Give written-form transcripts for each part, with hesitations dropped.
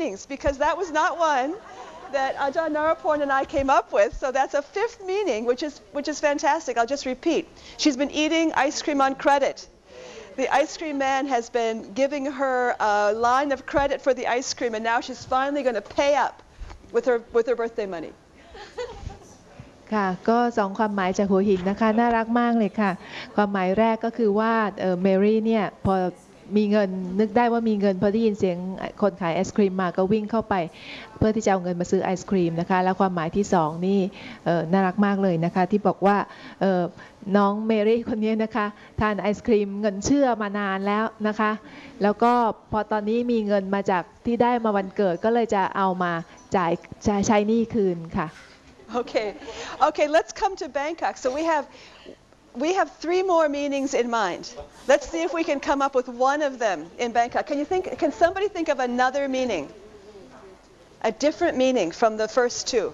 meanings because that was not one that Ajahn Naraporn and I came up with. So that's a fifth meaning, which is fantastic. I'll just repeat. She's been eating ice cream on credit. The ice cream man has been giving her a line of credit for the ice cream, and now she's finally going to pay up with her birthday money. ค่ะก็สองความหมายจากหัวหินนะคะน่ารักมากเลยค่ะความหมายแรกก็คือว่าเมรี่เนี่ยพอมีเงินนึกได้ว่ามีเงินพอได้ยินเสียงคนขายไอศครีมมาก็วิ่งเข้าไปเพื่อที่จะเอาเงินมาซื้อไอศครีมนะคะแล้วความหมายที่สองนี่น่ารักมากเลยนะคะที่บอกว่าน้องเมรี่คนนี้นะคะทานไอศครีมเงินเชื่อมานานแล้วนะคะแล้วก็พอตอนนี้มีเงินมาจากที่ได้มาวันเกิดก็เลยจะเอามาจ่ายใช้หนี้คืนค่ะ Okay, let's come to Bangkok. So we have three more meanings in mind. Let's see if we can come up with one of them in Bangkok. Can somebody think of another meaning? A different meaning from the first two?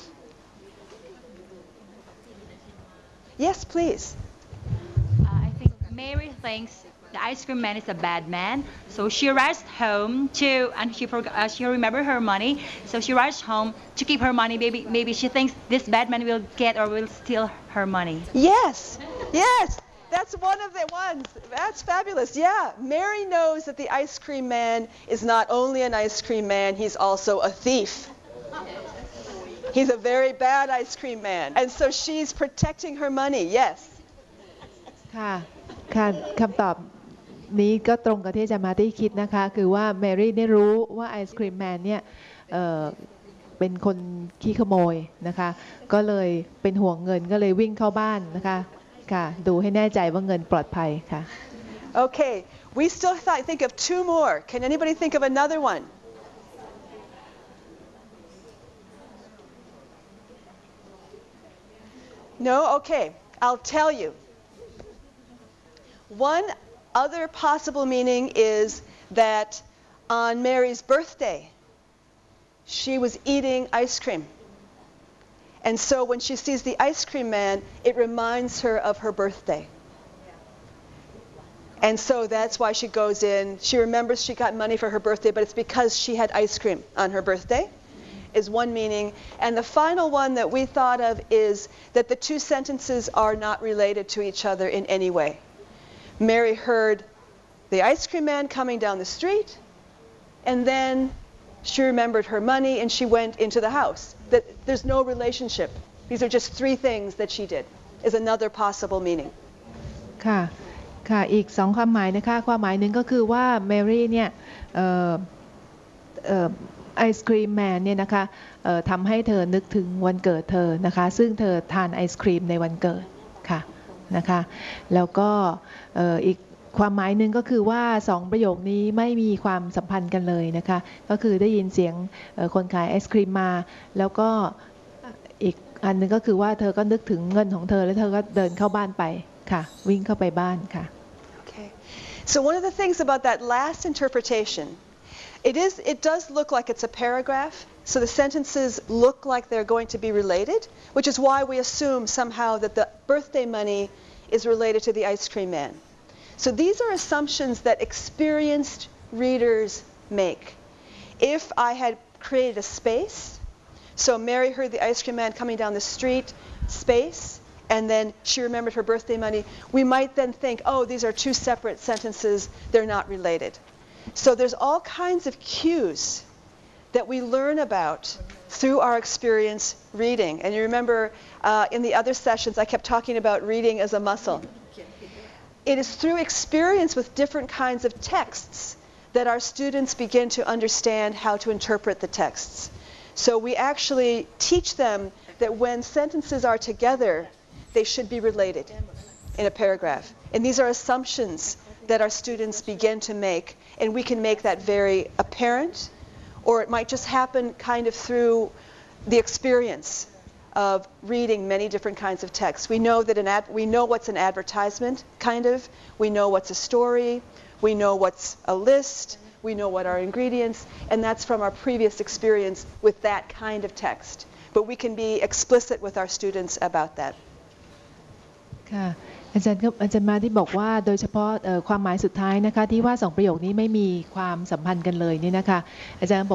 Yes, please. I think Mary thinks the ice cream man is a bad man, so she rushed home and she remembered her money, so she rushed home to keep her money. Maybe she thinks this bad man will get or will steal her money. Yes, that's one of the ones. That's fabulous. Yeah, Mary knows that the ice cream man is not only an ice cream man, he's also a thief. He's a very bad ice cream man, and so she's protecting her money. Yes. ค่ะคำตอบนี้ก็ตรงกับที่อาจารย์มาที่คิดนะคะคือว่าแมรี่ได้รู้ว่าไอศครีมแมนเนี่ยเป็นคนขี้ขโมยนะคะก็เลยเป็นห่วงเงินก็เลยวิ่งเข้าบ้านนะคะค่ะดูให้แน่ใจว่าเงินปลอดภัยค่ะ Okay, we still think of two more. Can anybody think of another one? No? Okay, I'll tell you. One other possible meaning is that on Mary's birthday, she was eating ice cream. And so when she sees the ice cream man, it reminds her of her birthday. And so that's why she goes in. She remembers she got money for her birthday, but it's because she had ice cream on her birthday, is one meaning. And the final one that we thought of is that the two sentences are not related to each other in any way. Mary heard the ice cream man coming down the street, and then she remembered her money and she went into the house. That there's no relationship. These are just three things that she did, is another possible meaning. ค่ะอีกสองความหมายนะคะความหมายหนึ่งก็คือว่าแมรี่เนี่ยไอศครีมแมนเนี่ยนะคะทำให้เธอนึกถึงวันเกิดเธอนะคะซึ่งเธอทานไอศครีมในวันเกิดค่ะนะคะแล้วก็อีกความหมายหนึ่งก็คือว่าสองประโยคนี้ไม่มีความสัมพันธ์กันเลยนะคะก็คือได้ยินเสียงคนขายไอศครีมมาแล้วก็อีกอันนึงก็คือว่าเธอก็นึกถึงเงินของเธอแล้วเธอก็เดินเข้าบ้านไปค่ะวิ่งเข้าไปบ้านค่ะ Okay. So one of the things about that last interpretation, it does look like it's a paragraph. So the sentences look like they're going to be related, which is why we assume somehow that the birthday money is related to the ice cream man. So these are assumptions that experienced readers make. If I had created a space, so Mary heard the ice cream man coming down the street, space, and then she remembered her birthday money, we might then think, oh, these are two separate sentences, they're not related. So there's all kinds of cues that we learn about through our experience reading. And you remember in the other sessions I kept talking about reading as a muscle. It is through experience with different kinds of texts that our students begin to understand how to interpret the texts. So we actually teach them that when sentences are together, they should be related in a paragraph. And these are assumptions that our students begin to make, and we can make that very apparent, or it might just happen kind of through the experience of reading many different kinds of texts. We know that we know what's an advertisement, kind of. We know what's a story. We know what's a list. We know what are ingredients, and that's from our previous experience with that kind of text. But we can be explicit with our students about that. ค่ะอาจารย์มาที่บอกว่าโดยเฉพาะความหมายสุดท้ายนะคะที่ว่าสองประโยคนี้ไม่มีความสัมพันธ์กันเลยนี่นะคะอาจารย์บอก